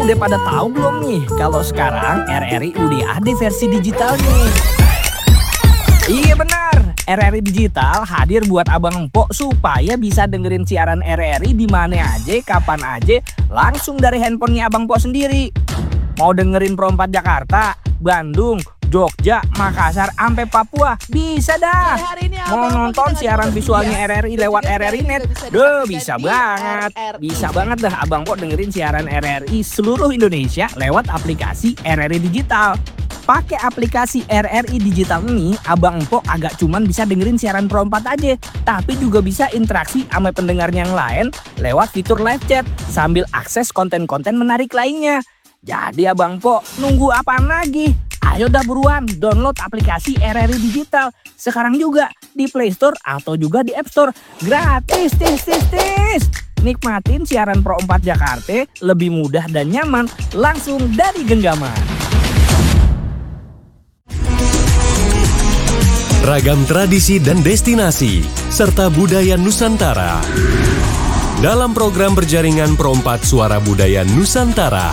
udah pada tahu belum nih kalau sekarang RRI udah ada versi digitalnya? Iya benar, RRI Digital hadir buat abang empok supaya bisa dengerin siaran RRI di mana aja, kapan aja, langsung dari handphonenya abang empok sendiri. Mau dengerin Pro 4 Jakarta, Bandung, Jogja, Makassar, sampai Papua, bisa dah. Mau nonton siaran visualnya RRI lewat RRI Net, bisa banget. Bisa banget dah abang empok dengerin siaran RRI seluruh Indonesia lewat aplikasi RRI Digital. Pakai aplikasi RRI Digital ini, abang empok agak cuman bisa dengerin siaran Pro 4 aja, tapi juga bisa interaksi sama pendengar yang lain lewat fitur live chat sambil akses konten-konten menarik lainnya. Jadi abang empok nunggu apaan lagi? Ayo dah buruan download aplikasi RRI Digital sekarang juga di Play Store atau juga di App Store. Gratis, tis. Nikmatin siaran Pro 4 Jakarta lebih mudah dan nyaman langsung dari genggaman. Ragam tradisi dan destinasi, serta budaya Nusantara. Dalam program berjaringan Pro 4 Suara Budaya Nusantara.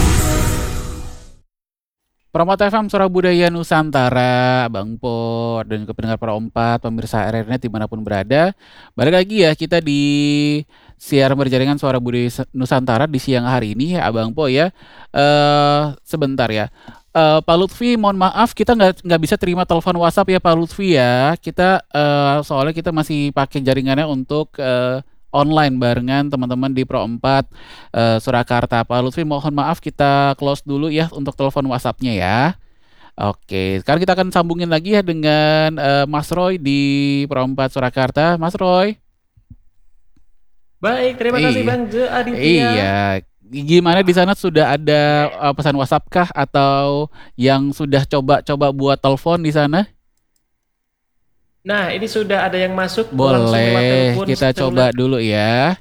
Pro 4 FM Suara Budaya Nusantara, Bang Po, dan juga pendengar Pro 4, pemirsa RRI dimanapun berada. Balik lagi ya, kita di siaran berjaringan Suara Budaya Nusantara di siang hari ini ya, Abang Po ya. Sebentar ya. Pak Lutfi, mohon maaf kita nggak bisa terima telepon WhatsApp ya Pak Lutfi ya. Kita soalnya kita masih pakai jaringannya untuk online barengan teman-teman di Pro 4 Surakarta. Pak Lutfi, mohon maaf kita close dulu ya untuk telepon WhatsApp-nya ya. Oke, sekarang kita akan sambungin lagi ya dengan Mas Roy di Pro 4 Surakarta. Mas Roy. Baik, terima kasih Bang Jo Aditya. Iya. Gimana di sana, sudah ada pesan WhatsApp kah atau yang sudah coba buat telepon di sana? Nah, ini sudah ada yang masuk. Boleh, kita coba dulu ya.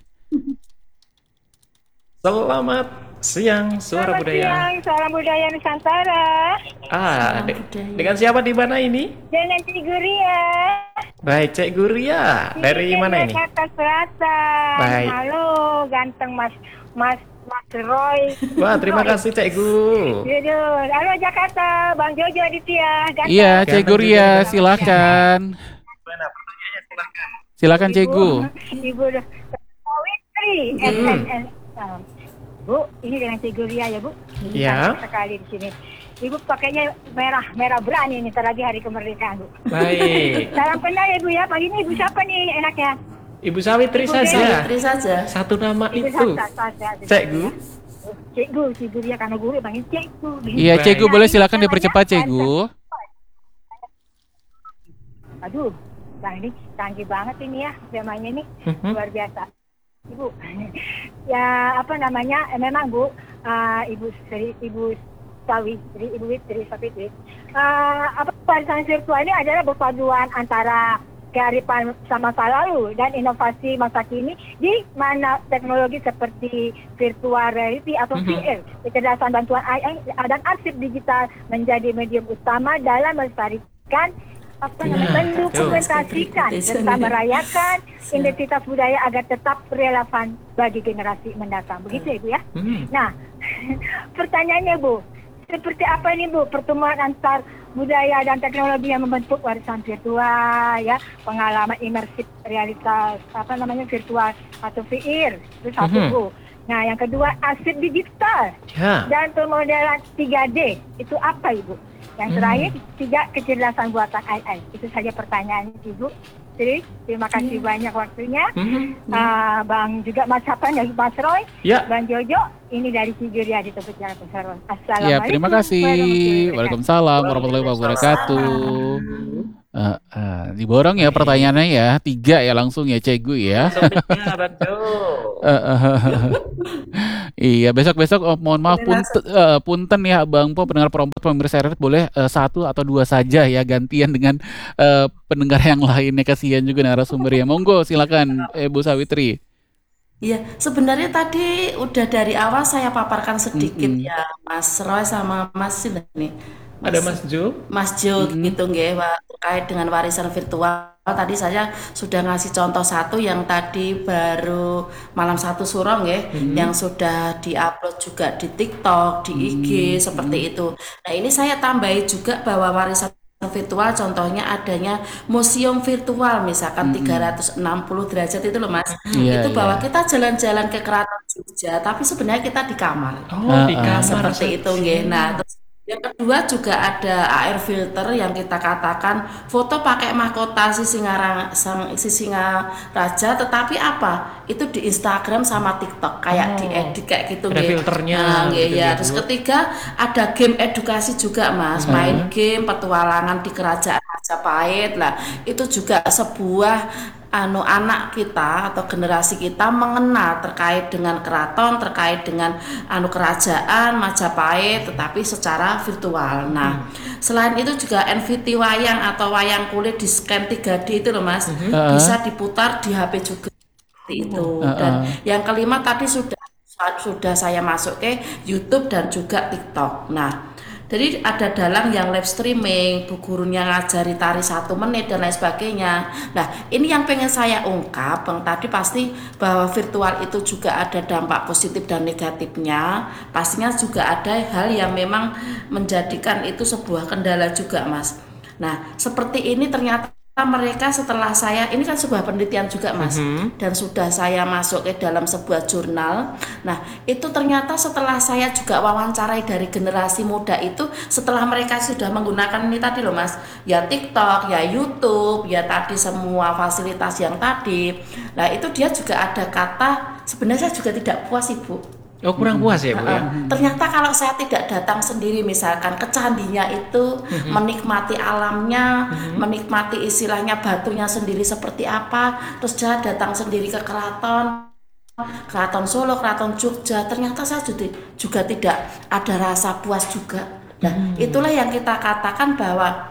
Selamat siang, Suara Budaya. Selamat siang, Suara Budaya Nusantara. Dengan siapa di mana ini? Dengan Cik Guria. Baik, Cik Guria. Dari mana ini? Jakarta Selatan. Baik. Halo, ganteng Mas Roy. Wah, terima kasih Cik Gu. Halo Jakarta, Bang Jojo Aditya. Ganteng. Iya, Cik Guria, silakan. Mana pertanyaannya, silakan. Silakan Cik Gu. Ibu Sawitri. SNN. Bu, ini dengan Cik Guria ya Bu. Iya. Sekali di sini. Ibu pakainya merah berani ini, lagi hari kemerdekaan Bu. Baik. Salam kenal ya Bu ya. Pagi ini Ibu siapa nih enaknya? Ibu Sawitri saja. Satu nama itu. Cik Gu. Cik Guria karena guru panggil Cik Gu. Iya, Cik Gu, boleh silakan dipercepat Cik Gu. Aduh, Bang ini canggih banget ini ya, namanya ini luar biasa. Ibu, ya apa namanya? Memang Bu, Ibu Sawitri. Apa warisan virtual ini adalah perpaduan antara kearifan masa lalu dan inovasi masa kini di mana teknologi seperti virtual reality atau VR, kecerdasan bantuan AI dan arsip digital menjadi medium utama dalam melestarikan mendokumentasikan serta merayakan identitas budaya agar tetap relevan bagi generasi mendatang. Begitu ya Bu ya? Nah, pertanyaannya Bu, seperti apa ini Bu pertemuan antar budaya dan teknologi yang membentuk warisan virtual ya, pengalaman imersif realitas virtual atau VR itu satu Bu. Nah yang kedua arsip digital dan pemodelan 3D itu apa Ibu? Yang terakhir kecerdasan buatan AI. Itu saja pertanyaan Ibu. Jadi terima kasih banyak waktunya. Bang juga Mas Roy, Bang Jojo, ini dari Cijuria di Tepuk Jalan Pesaro. Assalamualaikum. Ya, terima kasih. Waalaikumsalam warahmatullahi wabarakatuh. Diborong ya pertanyaannya ya, 3 ya langsung ya Cik Gu ya. Iya, besok mohon maaf punten ya Bang Po, pendengar Pro 4 pemirsa RRI boleh 1 atau 2 saja ya, gantian dengan pendengar yang lainnya, kasihan juga narasumber ya. Monggo silakan Bu Sawitri. Iya, sebenarnya tadi udah dari awal saya paparkan sedikit ya Mas Roy sama Mas Sin nih. Ada Mas Jo. Mas Jo gitu nggih, terkait dengan warisan virtual. Tadi saya sudah ngasih contoh satu yang tadi baru malam satu suro nggih, yang sudah diupload juga di TikTok, di IG seperti itu. Nah, ini saya tambahi juga bahwa warisan virtual contohnya adanya museum virtual misalkan 360 derajat itu loh Mas. Iya, Itu bahwa iya. kita jalan-jalan ke Keraton Jogja tapi sebenarnya kita di kamar. Oh, di kamar Seperti itu saja. nggih. Nah, terus yang kedua juga ada AR filter yang kita katakan foto pakai mahkota Sisingaraja, tetapi apa? Itu di Instagram sama TikTok kayak diedit kayak gitu Ada nggih. filternya Nah, nggih gitu ya. ya, Terus Bu. ketiga ada game edukasi juga Mas, main game petualangan di kerajaan Majapahit lah. Itu juga sebuah anak kita atau generasi kita mengenal terkait dengan keraton, terkait dengan kerajaan Majapahit, tetapi secara virtual. Nah, selain itu juga NFT wayang atau wayang kulit di scan 3D itu loh Mas, bisa diputar di HP juga seperti itu. Dan yang kelima tadi sudah saya masuk ke YouTube dan juga TikTok. Nah, jadi ada dalang yang live streaming, bu gurunya ngajari tari 1 menit dan lain sebagainya. Nah, ini yang pengen saya ungkap, Bang, tadi pasti bahwa virtual itu juga ada dampak positif dan negatifnya. Pastinya juga ada hal yang memang menjadikan itu sebuah kendala juga, Mas. Nah, seperti ini ternyata mereka setelah saya, ini kan sebuah penelitian juga Mas, dan sudah saya masuk ke dalam sebuah jurnal. Nah, itu ternyata setelah saya juga wawancarai dari generasi muda itu, setelah mereka sudah menggunakan ini tadi loh Mas, ya TikTok, ya YouTube, ya tadi semua fasilitas yang tadi. Nah, itu dia juga ada kata, sebenarnya saya juga tidak puas Ibu. Oh, kurang puas ya Bu ya. Ternyata kalau saya tidak datang sendiri misalkan ke candinya itu, menikmati alamnya, menikmati istilahnya batunya sendiri seperti apa, terus saya datang sendiri ke Keraton Solo, Keraton Jogja, ternyata saya juga tidak ada rasa puas juga. Nah, itulah yang kita katakan bahwa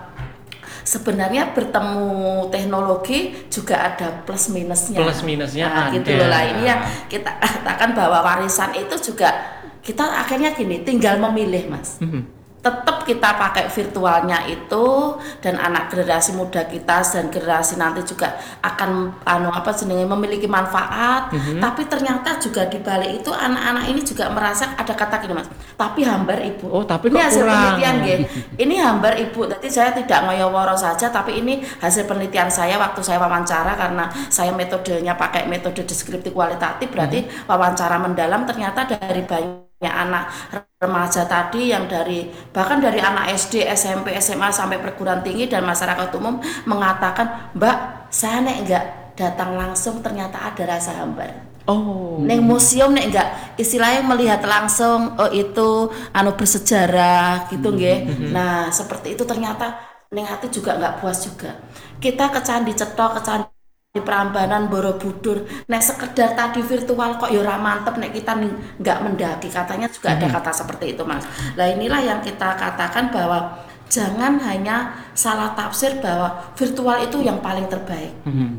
sebenarnya bertemu teknologi juga ada plus minusnya. Plus minusnya ada. Gitu loh lah, ini yang kita katakan bahwa warisan itu juga kita akhirnya gini, tinggal memilih Mas. Tetap kita pakai virtualnya itu, dan anak generasi muda kita dan generasi nanti juga akan memiliki manfaat. Tapi ternyata juga di balik itu anak-anak ini juga merasa ada kata gini Mas, tapi hambar Ibu. Oh, tapi ini kok hasil kurang. penelitian ini hambar Ibu. Jadi saya tidak ngoyo-woro saja, tapi ini hasil penelitian saya waktu saya wawancara, karena saya metodenya pakai metode deskriptif kualitatif, berarti wawancara mendalam. Ternyata dari banyak anak remaja tadi yang bahkan dari anak SD, SMP, SMA sampai perguruan tinggi dan masyarakat umum mengatakan, Mbak, saya enggak datang langsung ternyata ada rasa hambar. Oh. Neng museum nek enggak istilahnya melihat langsung, oh itu bersejarah gitu nggih. Nah, seperti itu ternyata neng hati juga enggak puas juga. Kita ke Candi Cetok, ke Candi di Prambanan, Borobudur, nek sekedar tadi virtual kok ya ora mantep nek kita nggak mendaki, katanya juga ada kata seperti itu Mas. Nah, inilah yang kita katakan bahwa jangan hanya salah tafsir bahwa virtual itu yang paling terbaik.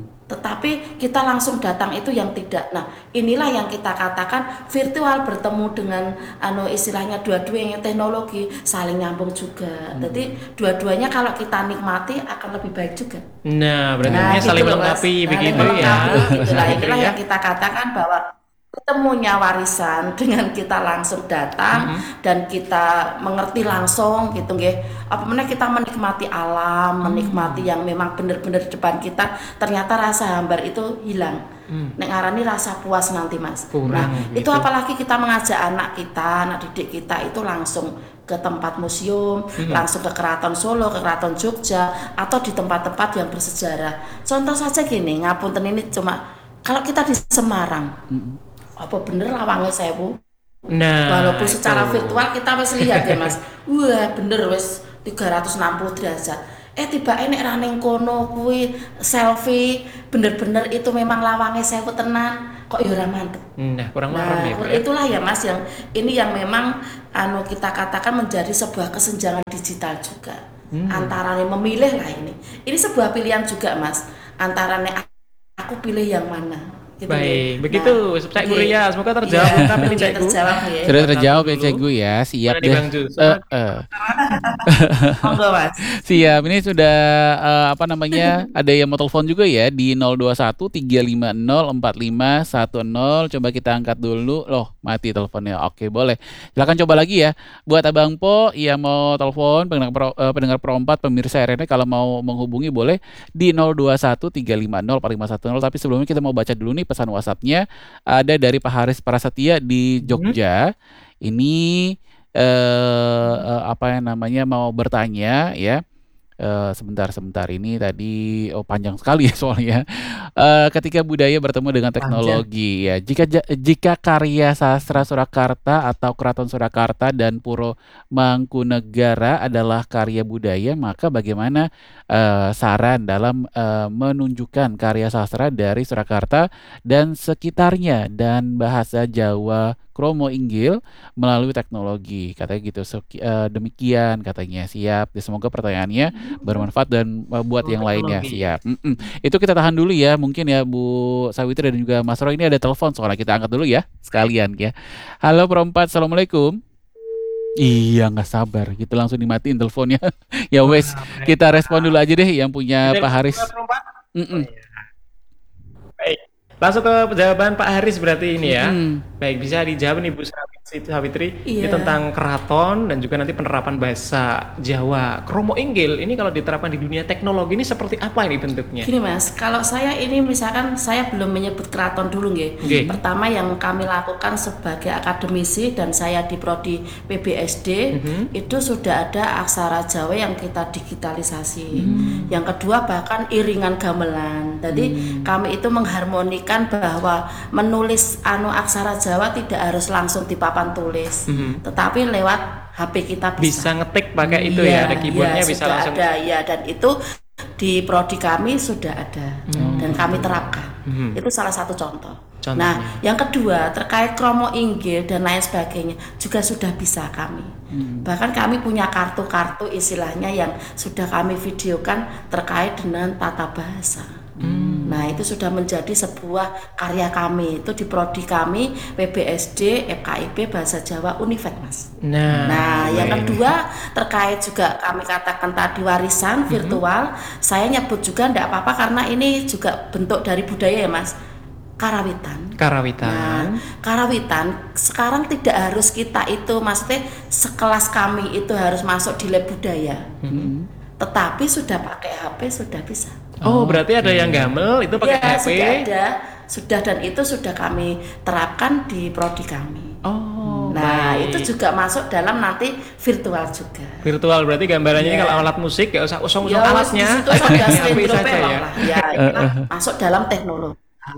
Tetapi kita langsung datang itu yang tidak. Nah, inilah yang kita katakan virtual bertemu dengan istilahnya dua-duanya teknologi saling nyambung juga. Jadi dua-duanya kalau kita nikmati akan lebih baik juga. Nah, berarti saling melengkapi begitu ya. Itulah yang kita katakan bahwa ketemunya warisan dengan kita langsung datang dan kita mengerti langsung gitu nggih. Apamane kita menikmati alam, menikmati yang memang benar-benar di depan kita, ternyata rasa hambar itu hilang. Nek ngarani rasa puas nanti Mas. Kurang, Nah, gitu. itu apalagi kita mengajak anak kita, anak didik kita itu langsung ke tempat museum, langsung ke Keraton Solo, ke Keraton Jogja, atau di tempat-tempat yang bersejarah. Contoh saja gini, ngapunten ini cuma kalau kita di Semarang, apa bener lawangnya 1000? Nah, Walaupun secara itu. virtual kita wis lihat ya Mas, wah bener wis 360 derajat. Tiba nek ra ning kono kuwi selfie, bener-bener itu memang lawangnya 1000 tenan, kok ya ora mantep. Nah, kurang Nah, marem ya Bu ya. itulah ya Mas yang memang kita katakan menjadi sebuah kesenjangan digital juga. Antara memilih lah ini. Ini sebuah pilihan juga Mas. Antara aku pilih yang mana Gitu, Baik, nggih. begitu. Saya nggih. Guria, semoga terjawab Iya, lengkap ini nggih, Cekgu. terjawab nggih. Sudah terjawab ya Dulu. Cekgu ya, siap Gimana nih deh. Bang Jus? Monggo Mas. Siap, ini sudah apa namanya? Ada yang mau telepon juga ya di 021 350 4510. Coba kita angkat dulu. Loh, mati teleponnya. Oke, boleh. Silakan coba lagi ya. Buat Abang Po yang mau telepon pendengar Pro 4 pemirsa RRI kalau mau menghubungi boleh di 021 350 4510. Tapi sebelumnya kita mau baca dulu nih pesan WhatsApp-nya. Ada dari Pak Haris Prasetya di Jogja. Ini apa yang namanya mau bertanya ya. Sebentar ini tadi panjang sekali ya soalnya. Ketika budaya bertemu dengan teknologi ya. Jika karya sastra Surakarta atau Keraton Surakarta dan Puro Mangkunegara adalah karya budaya, maka bagaimana saran dalam menunjukkan karya sastra dari Surakarta dan sekitarnya dan bahasa Jawa Kromo Inggil melalui teknologi, katanya gitu. Demikian katanya. Siap. Semoga pertanyaannya bermanfaat dan buat yang lainnya. Siap. Itu kita tahan dulu ya, mungkin ya Bu Sawitri dan juga Mas Roy. Ini ada telepon soalnya, kita angkat dulu ya sekalian ya. Halo Pro 4, Assalamualaikum. Iya, nggak sabar gitu langsung dimatiin teleponnya. Ya wes, kita respon dulu aja deh yang punya Pak Haris. Baik, langsung ke jawaban Pak Haris berarti ini ya. Baik, bisa dijawab nih Bu Sawitri. Ini Iya. tentang keraton dan juga nanti penerapan bahasa Jawa. Kromo Inggil ini kalau diterapkan di dunia teknologi ini seperti apa ini bentuknya? Gini Mas, kalau saya ini misalkan saya belum menyebut keraton dulu nggih. Nggih. Pertama yang kami lakukan sebagai akademisi dan saya di prodi PBSD itu sudah ada aksara Jawa yang kita digitalisasi. Yang kedua bahkan iringan gamelan. Jadi kami itu mengharmonikan bahwa menulis aksara Jawa tidak harus langsung di papan tulis, tetapi lewat HP kita Bisa ngetik pakai itu Iya, ya, ada keyboardnya iya, bisa sudah langsung. ada ya, dan itu di prodi kami sudah ada dan kami terapkan. Itu salah satu contoh. Nah, yang kedua terkait Kromo Inggil dan lain sebagainya juga sudah bisa kami. Bahkan kami punya kartu-kartu istilahnya yang sudah kami videokan terkait dengan tata bahasa. Nah, itu sudah menjadi sebuah karya kami. Itu di prodi kami PBSD FKIP Bahasa Jawa Unifek, Mas. Nah, yang kedua terkait juga kami katakan tadi warisan virtual, saya nyebut juga enggak apa-apa karena ini juga bentuk dari budaya ya, Mas. Karawitan. Nah, karawitan sekarang tidak harus kita itu, maksudnya sekelas kami itu harus masuk di lab budaya. Tetapi sudah pakai HP sudah bisa. Oh, berarti ada yang gamel itu pakai Ya, HP. sudah dan itu sudah kami terapkan di prodi kami. Oh, Nah, baik. itu juga masuk dalam nanti virtual juga. Virtual berarti gambarannya ini Iya. kalau alat musik gak usah usung-usung Ya, alatnya. di situ ada Pakai stream HP saja propelok ya. lah. Ya, itu kan masuk dalam teknologi.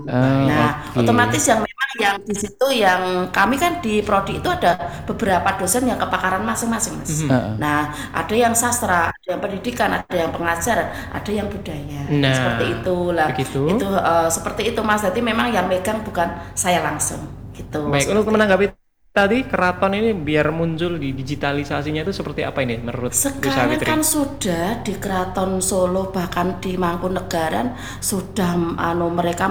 Nah, otomatis yang memang yang di situ yang kami kan di prodi itu ada beberapa dosen yang kepakaran masing-masing, Mas. Nah, ada yang sastra, ada yang pendidikan, ada yang pengajaran, ada yang budaya. Nah, seperti itulah. begitu. Itu seperti itu, Mas. Jadi memang yang megang bukan saya langsung gitu. Baik, untuk menanggapi tadi keraton ini biar muncul di digitalisasinya itu seperti apa ini menurut Bu Sekarang Sawitri? kan sudah di Keraton Solo bahkan di Mangkunegaran sudah mereka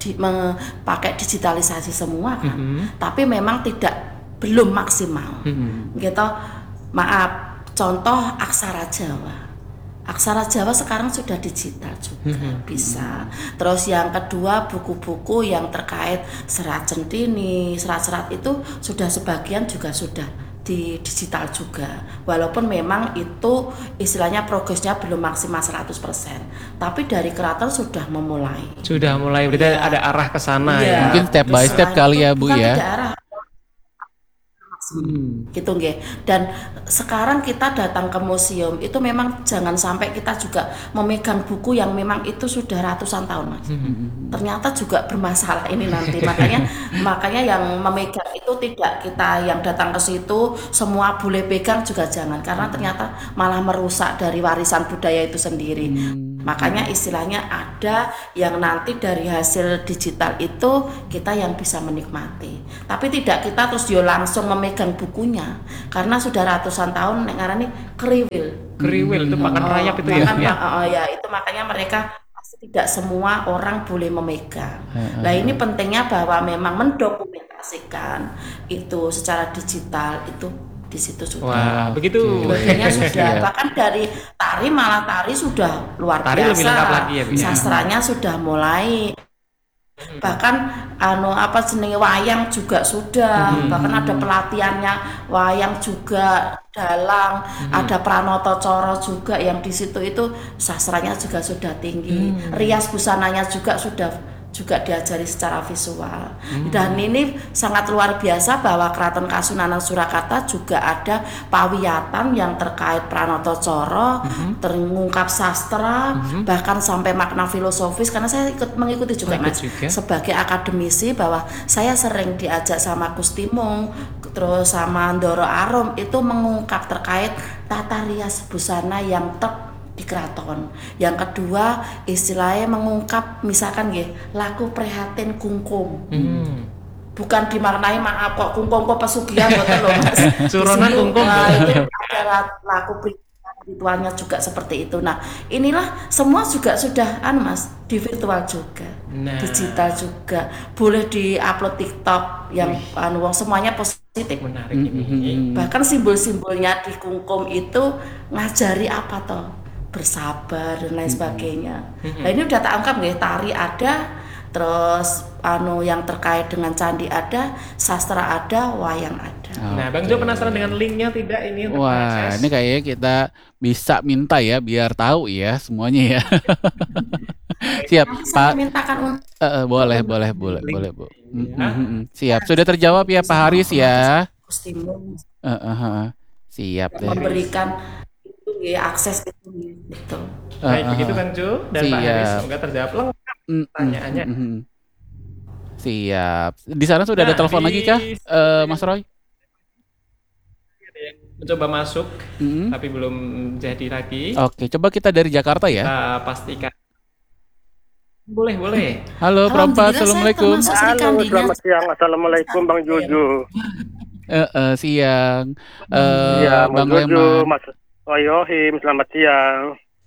pakai digitalisasi semua kan. Tapi memang belum maksimal. Gitu. Maaf, contoh aksara Jawa. Aksara Jawa sekarang sudah digital juga bisa. Terus yang kedua buku-buku yang terkait serat centini, serat-serat itu sudah sebagian juga sudah di digital juga. Walaupun memang itu istilahnya progresnya belum maksimal 100%. Tapi dari keraton sudah memulai. Sudah mulai berarti ada arah ke sana Iya. ya. Mungkin step by Terus step selain kali itu ya, Bu, bukan ya. tidak arah. Gitu nggih. Dan sekarang kita datang ke museum itu memang jangan sampai kita juga memegang buku yang memang itu sudah ratusan tahun, Mas. Ternyata juga bermasalah ini nanti. Makanya yang memegang itu tidak kita yang datang ke situ semua boleh pegang juga jangan, karena ternyata malah merusak dari warisan budaya itu sendiri. Makanya istilahnya ada yang nanti dari hasil digital itu kita yang bisa menikmati. Tapi tidak kita terus dia langsung memegang bukunya karena sudah ratusan tahun nek ngarani kriwil. Kriwil itu pakan rayap itu ya. Ya itu makanya mereka tidak semua orang boleh memegang. Nah ini pentingnya bahwa memang mendokumentasikan itu secara digital itu di situ sudah. Wah, begitu. Bagiannya sudah, Iya. bahkan dari tari malah tari sudah luar Tari biasa. lebih lengkap lagi ya, Bu, ya? Sastranya sudah mulai. Bahkan apa jenenge wayang juga sudah, bahkan ada pelatihannya wayang juga, dalang, ada pranoto coro juga yang di situ itu sastranya juga sudah tinggi. Rias busananya juga diajari secara visual. Dan ini sangat luar biasa bahwa Keraton Kasunanan Surakarta juga ada pawiyatan yang terkait pranoto coro, terungkap sastra, bahkan sampai makna filosofis, karena saya mengikuti juga Mas sebagai akademisi, bahwa saya sering diajak sama Gus Timung terus sama Ndoro Arum itu mengungkap terkait tata rias busana yang di keraton. Yang kedua istilahnya mengungkap misalkan laku prihatin kungkum. Bukan dimaknai maaf kok kungkum kok pesugihan boten lho Mas. Suronan kungkum. Itu ada laku prihatin ritualnya juga seperti itu. Nah, inilah semua juga sudah Mas di virtual juga. Digital juga. Boleh di-upload TikTok yang wong semuanya positif. Menarik ini. Bahkan simbol-simbolnya di kungkum itu ngajari apa toh? Bersabar dan lain sebagainya. Nah ini udah tak ungkap tari ada, terus yang terkait dengan candi ada, sastra ada, wayang ada. Nah, Bang Jo penasaran dengan linknya tidak ini untuk Wah, mengakses? ini kayaknya kita bisa minta ya biar tahu ya semuanya ya. Siap, Saya Pak. mintakan untuk Boleh, Bu. Siap, sudah terjawab ya Pak Haris ya. Gus Timung Siap deh. memberikan itu akses itu gitu. Baik, begitu Bang Jo dan Pak Haris, Siap. semoga terjawab lengkap pertanyaannya. Siap. Di sana sudah ada Nah, telepon di- lagi kah, Mas Roy? Ada yang mencoba masuk Mm-mm. tapi belum jadi lagi. Oke, coba kita dari Jakarta ya. Kita pastikan. Boleh. Halo, Perempat. Alhamdulillah, saya Assalamualaikum. termasuk Sri Halo, Kandinya. selamat siang. Assalamualaikum Bang Jojo. Siang. Iya, Bang Bang Jojo, Leman. Mas Oyohim, selamat siang.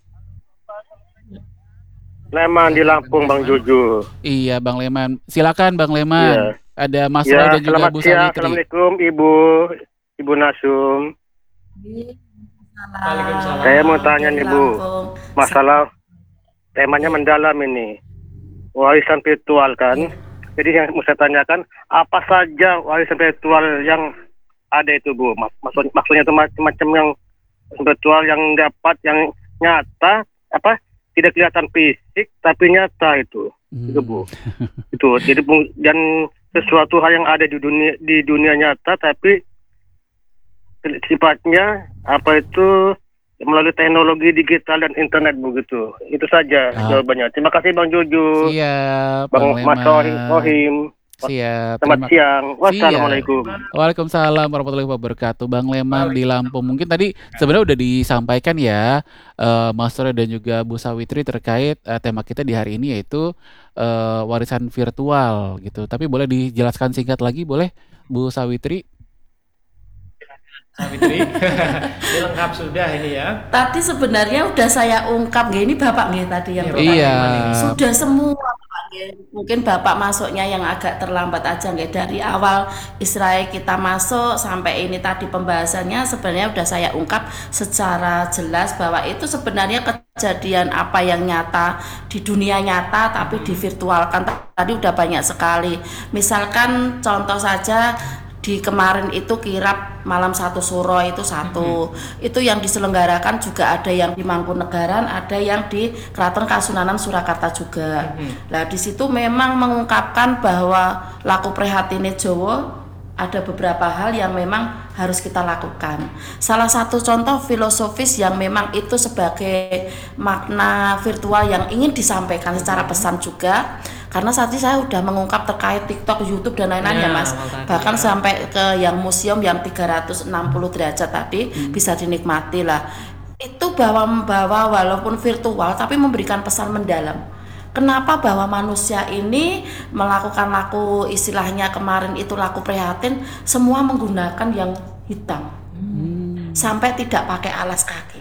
Leman di Lampung, Bang Jojo. Iya, Bang Leman. Silakan Bang Leman. Iya. Ada Mas Roy Ya, dan juga selamat Bu siang. Sawitri. Assalamualaikum Ibu Nasum. Waalaikumsalam. Saya mau tanya nih, Bu. Lampung. Masalah temanya mendalam ini. Warisan virtual kan. Jadi yang mau saya tanyakan, apa saja warisan virtual yang ada itu, Bu? Maksudnya itu macam-macam yang virtual yang dapat, yang nyata, tidak kelihatan fisik tapi nyata itu. Itu, Bu. Itu. Jadi dan sesuatu hal yang ada di dunia nyata tapi sifatnya melalui teknologi digital dan internet begitu. Itu saja jawabannya. Terima kasih Bang Jojo. Siap, Bang Bang Mas Leman. Ohim. Siap. Selamat siang. Wassalamualaikum. Waalaikumsalam warahmatullahi wabarakatuh. Bang Leman di Lampung. Mungkin tadi sebenarnya udah disampaikan ya, Mas Roy dan juga Bu Sawitri terkait tema kita di hari ini yaitu warisan virtual gitu. Tapi boleh dijelaskan singkat lagi, boleh Bu Sawitri? Sawitri. Ini lengkap sudah ini ya. Tadi sebenarnya udah saya ungkap ini Bapak tadi yang Iya. sudah semua Bapak mungkin Bapak masuknya yang agak terlambat aja dari awal Israel kita masuk sampai ini tadi pembahasannya sebenarnya udah saya ungkap secara jelas bahwa itu sebenarnya kejadian apa yang nyata di dunia nyata tapi divirtualkan tadi udah banyak sekali. Misalkan contoh saja di kemarin itu kirap malam satu suro itu satu itu yang diselenggarakan juga ada yang di Mangkunegaran, ada yang di Keraton Kasunanan Surakarta juga. Nah di situ memang mengungkapkan bahwa laku prihatine Jawa ada beberapa hal yang memang harus kita lakukan. Salah satu contoh filosofis yang memang itu sebagai makna virtual yang ingin disampaikan secara pesan juga. Karena saat ini saya sudah mengungkap terkait TikTok, YouTube dan lain-lain ya Mas. Bahkan sampai ke yang museum yang 360 derajat tadi bisa dinikmati lah. Itu bahwa walaupun virtual tapi memberikan pesan mendalam. Kenapa bahwa manusia ini melakukan laku istilahnya kemarin itu laku prihatin semua menggunakan yang hitam. Sampai tidak pakai alas kaki.